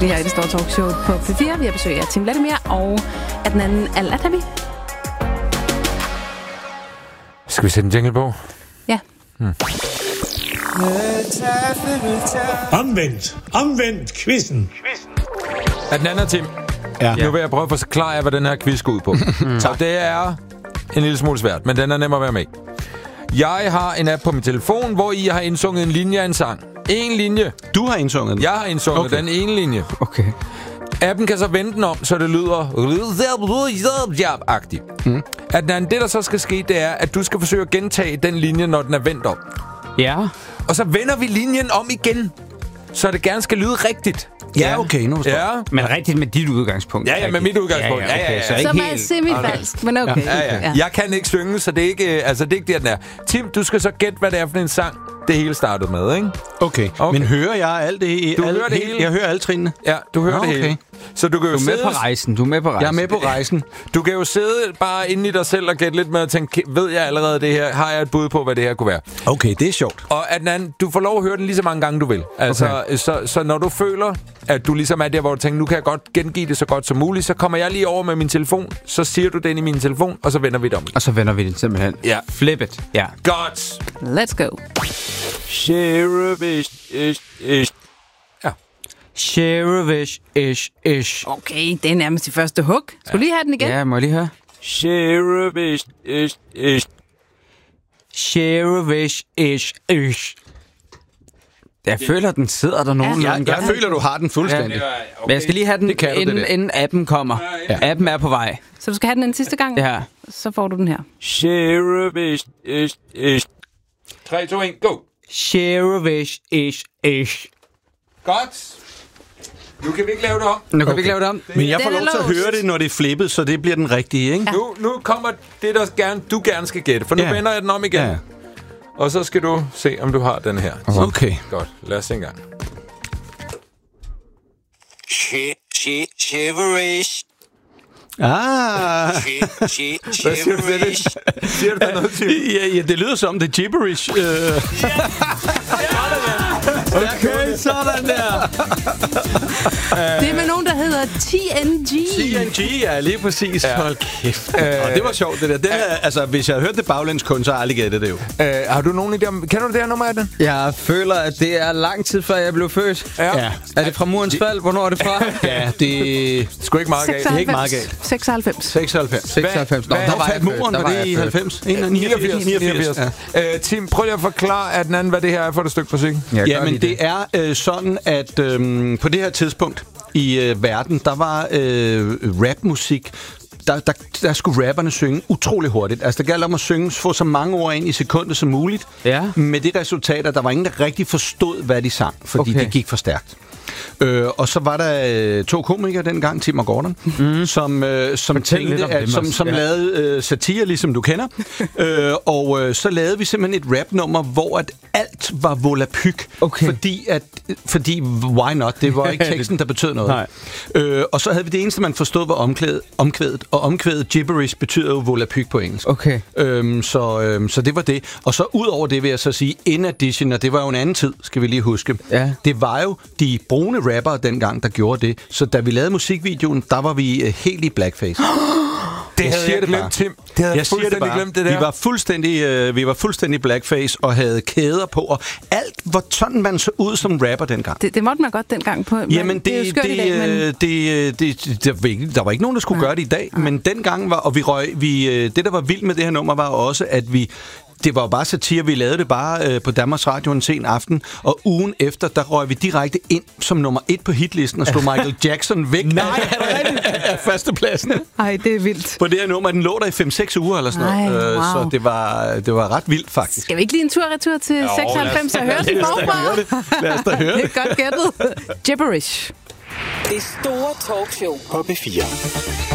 lige her i det store talkshow på P4. Vi har besøg af Tim Vladimir og Adnan Al-Atabi. Skal vi sætte en jingle på? Ja. Omvendt quizzen. Adnan og Tim. Ja. Nu vil jeg prøve at forklare, hvad den her quiz går ud på. Så det er en lille smule svært, men den er nem at være med. Jeg har en app på min telefon, hvor I har indsunget en linje af en sang. En linje. Du har indsunget den? Jeg har indsunget den ene linje. Okay. Appen kan så vende den om, så det lyder agtigt. Adnan, det der så skal ske, det er, at du skal forsøge at gentage den linje, når den er vendt om. Ja. Og så vender vi linjen om igen, så det gerne skal lyde rigtigt. Ja, okay, nu forstår jeg. Ja. Men rigtigt med dit udgangspunkt. Ja, med mit udgangspunkt. Okay, så Som ikke er helt... semifalsk, men okay. Ja. Jeg kan ikke synge, så det er ikke, det er ikke der, den er. Tim, du skal så gætte, hvad det er for en sang, det hele startede med, ikke? Okay. Men hører jeg alt det? Du hører det hele? Jeg hører alle trinene. Ja, du hører det hele. Så du kan jo Du er med på rejsen. Jeg er med på rejsen. Du kan jo sidde bare inde i dig selv og gætte lidt med at tænke, ved jeg allerede det her? Har jeg et bud på, hvad det her kunne være? Okay, det er sjovt. Og Adnan, du får lov at høre den lige så mange gange, du vil. Altså, okay. så når du føler, at du ligesom er der, hvor du tænker, nu kan jeg godt gengive det så godt som muligt, så kommer jeg lige over med min telefon, så siger du den i min telefon, og så vender vi det om. Og så vender vi det simpelthen. Ja. Flip it. Ja. Godt. Let's go. Sheriff-ish. Okay, det er nærmest det første hug. Skal du lige have den igen? Ja, må jeg lige høre? Sheriff-ish. Jeg føler, den sidder der nogenlunde. Jeg føler, du har den fuldstændig. Ja. Men jeg skal lige have den, inden appen kommer. Ja. Appen er på vej. Så du skal have den en sidste gang? Ja. Så får du den her. Sheriff-ish. 3, 2, 1, go. Sheriff-ish. Godt. Nu kan vi ikke lave det om. Men jeg får lov til at høre det, når det er flippet, så det bliver den rigtige, ikke? Ja. Nu kommer det, der du gerne skal gætte, for nu vender jeg den om igen. Ja. Og så skal du se, om du har den her. Okay. Godt, lad os se en gang. Shiverish. Hvad siger du til det? Siger du der noget til? Ja, det lyder som det gibberish. Okay, sådan der. Det er med nogen, der hedder TNG. TNG, ja, lige præcis. Ja. Hold kæft. Det var sjovt, det der. Den er, altså, hvis jeg havde hørt det baglæns kun, så har jeg aldrig gættet det jo. Har du nogen idé om... Kender du det her nummer af den? Jeg føler, at det er lang tid før jeg blev født. Ja. Er det fra Murens fald? Hvornår er det fra? Ja, det er sgu ikke meget galt. Det er ikke meget galt. 96. 96. Nå, der faldt muren, var det i 90? 89. Ja. Tim, prøv lige at forklare, at den anden, hvad det her er for et stykke musik. Ja, men det er sådan, at på det her tidspunkt i verden, der var rapmusik. Der skulle rapperne synge utrolig hurtigt. Altså, der galt om at få så mange ord ind i sekundet som muligt. Ja. Med det resultat, at der var ingen, der rigtig forstod, hvad de sang, fordi det gik for stærkt. Og så var der 2 komikere dengang, Tim og Gordon, som tænkte, som lavede satire, ligesom du kender. Og så lavede vi simpelthen et rapnummer, hvor at alt var volapyk. Okay. Fordi why not? Det var ikke teksten, der betød noget. Og så havde vi det eneste, man forstod, var omkvædet. Og omkvædet gibberish betyder jo volapyk på engelsk. Okay. Så det var det. Og så ud over det vil jeg så sige, in addition, og det var jo en anden tid, skal vi lige huske. Ja. Det var jo de brune rappere dengang, der gjorde det. Så da vi lavede musikvideoen, der var vi helt i blackface. Det havde jeg glemt, Tim. Det havde jeg fuldstændig glemt, det der. Vi var fuldstændig blackface og havde kæder på, og alt var sådan, man så ud som rapper dengang. Det måtte man godt dengang på. Jamen, der var ikke nogen, der skulle gøre det i dag, men dengang var, og det, der var vildt med det her nummer, var også, at det var jo bare satire. Vi lavede det bare på Danmarks Radio en sen aften, og ugen efter, der røg vi direkte ind som nummer 1 på hitlisten og slog Michael Jackson væk af førstepladsen. Ej, det er vildt. På det her nummer, den lå der i 5-6 uger eller sådan noget. Wow. Så det var ret vildt, faktisk. Skal vi ikke lige en tur-retur til 96 og høre det forfra? Lad os da høre det. Det er godt gættet. Gibberish. Det store talkshow på P4.